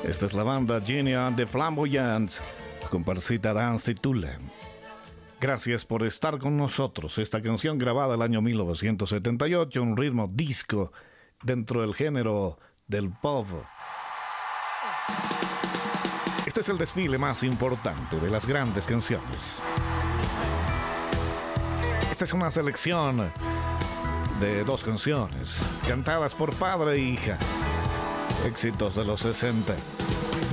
Esta es la banda Genie and the Flamboyants, comparsita Dance titula. Gracias por estar con nosotros. Esta canción grabada el año 1978, un ritmo disco dentro del género del pop. Este es el desfile más importante de las grandes canciones. Esta es una selección de 2 canciones cantadas por padre e hija, éxitos de los 60.